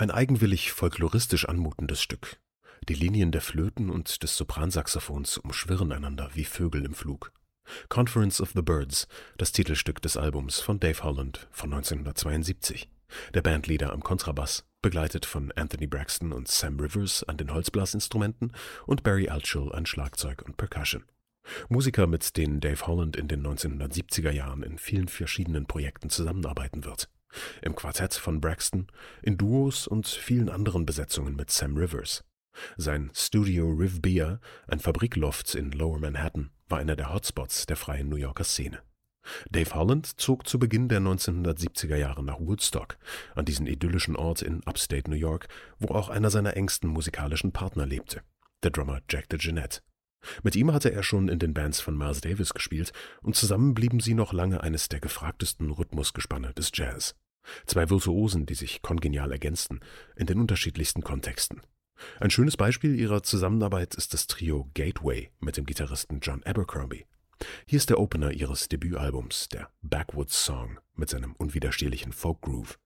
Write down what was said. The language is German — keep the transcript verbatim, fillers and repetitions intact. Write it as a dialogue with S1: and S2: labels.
S1: Ein eigenwillig folkloristisch anmutendes Stück. Die Linien der Flöten und des Sopransaxophons umschwirren einander wie Vögel im Flug. Conference of the Birds, das Titelstück des Albums von Dave Holland von neunzehnhundertzweiundsiebzig. Der Bandleader am Kontrabass, begleitet von Anthony Braxton und Sam Rivers an den Holzblasinstrumenten und Barry Altschul an Schlagzeug und Percussion. Musiker, mit denen Dave Holland in den neunzehnhundertsiebziger Jahren in vielen verschiedenen Projekten zusammenarbeiten wird. Im Quartett von Braxton, in Duos und vielen anderen Besetzungen mit Sam Rivers. Sein Studio Riv Beer, ein Fabrikloft in Lower Manhattan, war einer der Hotspots der freien New Yorker Szene. Dave Holland zog zu Beginn der neunzehnhundertsiebziger Jahre nach Woodstock, an diesen idyllischen Ort in Upstate New York, wo auch einer seiner engsten musikalischen Partner lebte, der Drummer Jack DeJohnette. Mit ihm hatte er schon in den Bands von Miles Davis gespielt und zusammen blieben sie noch lange eines der gefragtesten Rhythmusgespanne des Jazz. Zwei Virtuosen, die sich kongenial ergänzten, in den unterschiedlichsten Kontexten. Ein schönes Beispiel ihrer Zusammenarbeit ist das Trio Gateway mit dem Gitarristen John Abercrombie. Hier ist der Opener ihres Debütalbums, der Backwoods Song, mit seinem unwiderstehlichen Folk-Groove.